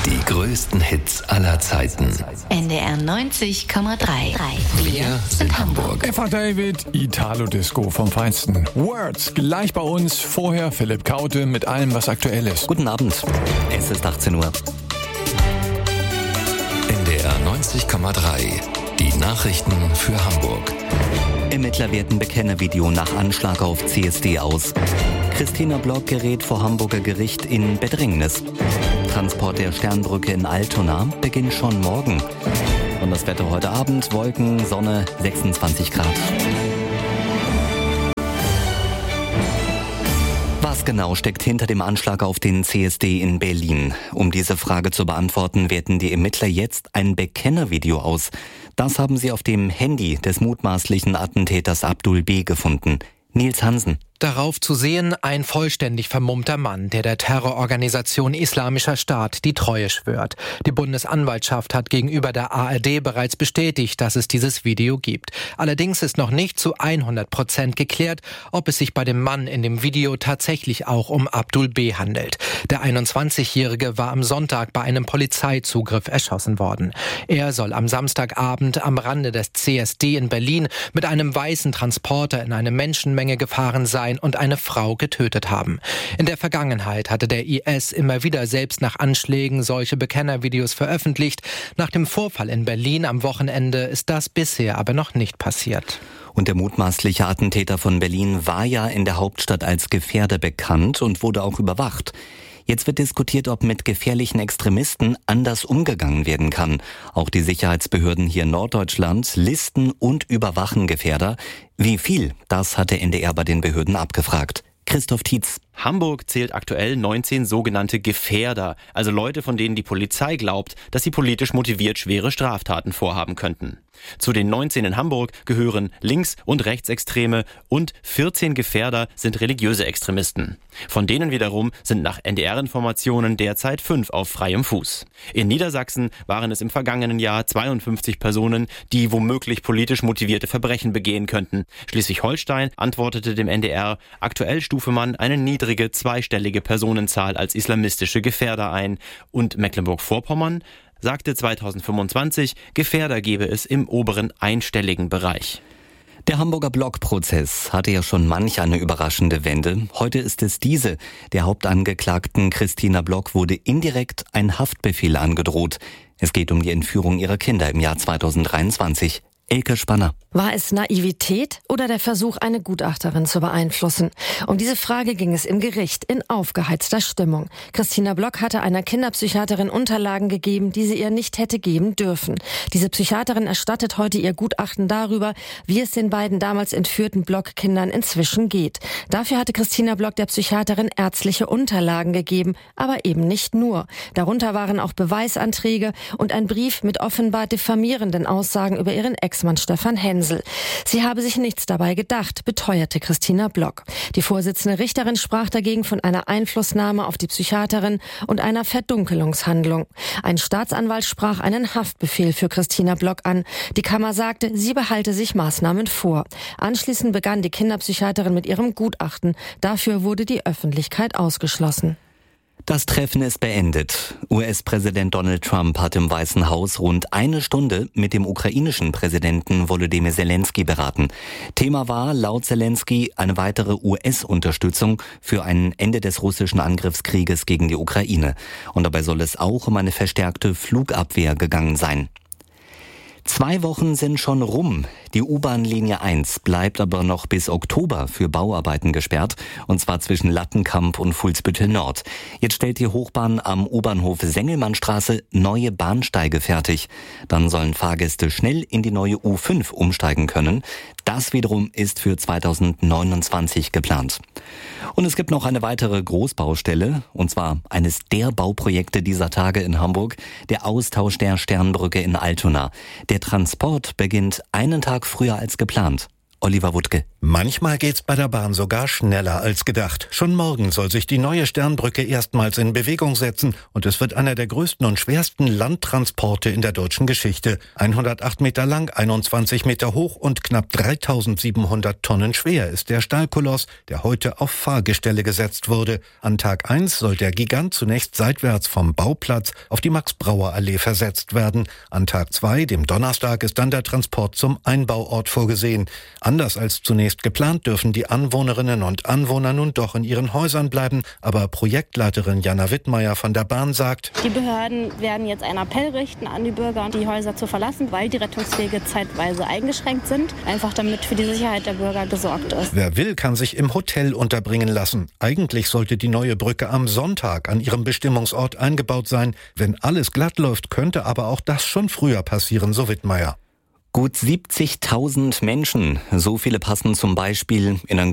Die größten Hits aller Zeiten. NDR 90,3. Wir sind Hamburg. Eva David, Italo Disco vom Feinsten. Words, gleich bei uns. Vorher Philipp Kaute mit allem, was aktuell ist. Guten Abend. Es ist 18 Uhr. NDR 90,3. Die Nachrichten für Hamburg. Ermittler werten Bekennervideo nach Anschlag auf CSD aus. Christina Block gerät vor Hamburger Gericht in Bedrängnis. Transport der Sternbrücke in Altona beginnt schon morgen. Und das Wetter heute Abend, Wolken, Sonne, 26 Grad. Was genau steckt hinter dem Anschlag auf den CSD in Berlin? Um diese Frage zu beantworten, werten die Ermittler jetzt ein Bekennervideo aus. Das haben sie auf dem Handy des mutmaßlichen Attentäters Abdul B. gefunden. Nils Hansen. Darauf zu sehen ein vollständig vermummter Mann, der Terrororganisation Islamischer Staat die Treue schwört. Die Bundesanwaltschaft hat gegenüber der ARD bereits bestätigt, dass es dieses Video gibt. Allerdings ist noch nicht zu 100% geklärt, ob es sich bei dem Mann in dem Video tatsächlich auch um Abdul B. handelt. Der 21-Jährige war am Sonntag bei einem Polizeizugriff erschossen worden. Er soll am Samstagabend am Rande des CSD in Berlin mit einem weißen Transporter in eine Menschenmenge gefahren sein und eine Frau getötet haben. In der Vergangenheit hatte der IS immer wieder selbst nach Anschlägen solche Bekennervideos veröffentlicht. Nach dem Vorfall in Berlin am Wochenende ist das bisher aber noch nicht passiert. Und der mutmaßliche Attentäter von Berlin war ja in der Hauptstadt als Gefährder bekannt und wurde auch überwacht. Jetzt wird diskutiert, ob mit gefährlichen Extremisten anders umgegangen werden kann. Auch die Sicherheitsbehörden hier in Norddeutschland listen und überwachen Gefährder. Wie viel? Das hat der NDR bei den Behörden abgefragt. Christoph Tietz. Hamburg zählt aktuell 19 sogenannte Gefährder, also Leute, von denen die Polizei glaubt, dass sie politisch motiviert schwere Straftaten vorhaben könnten. Zu den 19 in Hamburg gehören Links- und Rechtsextreme und 14 Gefährder sind religiöse Extremisten. Von denen wiederum sind nach NDR-Informationen derzeit 5 auf freiem Fuß. In Niedersachsen waren es im vergangenen Jahr 52 Personen, die womöglich politisch motivierte Verbrechen begehen könnten. Schleswig-Holstein antwortete dem NDR, aktuell stufe man eine niedrige zweistellige Personenzahl als islamistische Gefährder ein. Und Mecklenburg-Vorpommern sagte 2025, Gefährder gebe es im oberen einstelligen Bereich. Der Hamburger Blockprozess hatte ja schon manch eine überraschende Wende. Heute ist es diese. Der Hauptangeklagten Christina Block wurde indirekt ein Haftbefehl angedroht. Es geht um die Entführung ihrer Kinder im Jahr 2023. Elke Spanner. War es Naivität oder der Versuch, eine Gutachterin zu beeinflussen? Um diese Frage ging es im Gericht in aufgeheizter Stimmung. Christina Block hatte einer Kinderpsychiaterin Unterlagen gegeben, die sie ihr nicht hätte geben dürfen. Diese Psychiaterin erstattet heute ihr Gutachten darüber, wie es den beiden damals entführten Block-Kindern inzwischen geht. Dafür hatte Christina Block der Psychiaterin ärztliche Unterlagen gegeben, aber eben nicht nur. Darunter waren auch Beweisanträge und ein Brief mit offenbar diffamierenden Aussagen über ihren Ex-Mann Stefan Hensel. Sie habe sich nichts dabei gedacht, beteuerte Christina Block. Die Vorsitzende Richterin sprach dagegen von einer Einflussnahme auf die Psychiaterin und einer Verdunkelungshandlung. Ein Staatsanwalt sprach einen Haftbefehl für Christina Block an. Die Kammer sagte, sie behalte sich Maßnahmen vor. Anschließend begann die Kinderpsychiaterin mit ihrem Gutachten. Dafür wurde die Öffentlichkeit ausgeschlossen. Das Treffen ist beendet. US-Präsident Donald Trump hat im Weißen Haus rund eine Stunde mit dem ukrainischen Präsidenten Volodymyr Zelensky beraten. Thema war laut Zelensky eine weitere US-Unterstützung für ein Ende des russischen Angriffskrieges gegen die Ukraine. Und dabei soll es auch um eine verstärkte Flugabwehr gegangen sein. 2 Wochen sind schon rum. Die U-Bahn-Linie 1 bleibt aber noch bis Oktober für Bauarbeiten gesperrt, und zwar zwischen Lattenkamp und Fuhlsbüttel Nord. Jetzt stellt die Hochbahn am U-Bahnhof Sengelmannstraße neue Bahnsteige fertig. Dann sollen Fahrgäste schnell in die neue U5 umsteigen können. Das wiederum ist für 2029 geplant. Und es gibt noch eine weitere Großbaustelle, und zwar eines der Bauprojekte dieser Tage in Hamburg, der Austausch der Sternbrücke in Altona. Der Transport beginnt einen Tag früher als geplant. Oliver Wuttke. Manchmal geht's bei der Bahn sogar schneller als gedacht. Schon morgen soll sich die neue Sternbrücke erstmals in Bewegung setzen und es wird einer der größten und schwersten Landtransporte in der deutschen Geschichte. 108 Meter lang, 21 Meter hoch und knapp 3700 Tonnen schwer ist der Stahlkoloss, der heute auf Fahrgestelle gesetzt wurde. An Tag 1 soll der Gigant zunächst seitwärts vom Bauplatz auf die Max-Brauer-Allee versetzt werden. An Tag 2, dem Donnerstag, ist dann der Transport zum Einbauort vorgesehen. Anders als zunächst geplant, dürfen die Anwohnerinnen und Anwohner nun doch in ihren Häusern bleiben. Aber Projektleiterin Jana Wittmeier von der Bahn sagt: Die Behörden werden jetzt einen Appell richten an die Bürger, die Häuser zu verlassen, weil die Rettungswege zeitweise eingeschränkt sind. Einfach damit für die Sicherheit der Bürger gesorgt ist. Wer will, kann sich im Hotel unterbringen lassen. Eigentlich sollte die neue Brücke am Sonntag an ihrem Bestimmungsort eingebaut sein. Wenn alles glatt läuft, könnte aber auch das schon früher passieren, so Wittmeier. Gut 70.000 Menschen, so viele passen zum Beispiel in ein